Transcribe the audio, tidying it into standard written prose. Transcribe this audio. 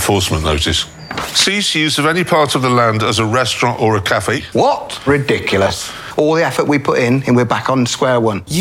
enforcement notice. Cease use of any part of the land as a restaurant or a cafe. What? Ridiculous. All the effort we put in and we're back on square one.